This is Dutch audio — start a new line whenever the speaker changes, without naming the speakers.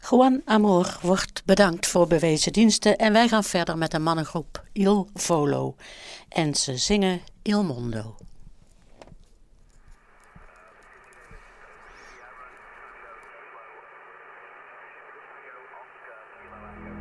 Juan Amor wordt bedankt voor bewezen diensten en wij gaan verder met de mannengroep Il Volo. En ze zingen Il Mondo.